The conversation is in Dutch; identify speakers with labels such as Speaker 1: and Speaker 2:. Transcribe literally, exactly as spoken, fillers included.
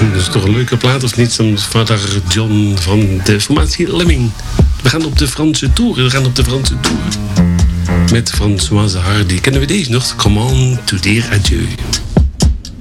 Speaker 1: Dat is toch een leuke plaat, of niet? Van vader John van de formatie Lemming. We gaan op de Franse tour. We gaan op de Franse tour. Met Françoise Hardy. Kennen we deze nog? Comment te dire adieu.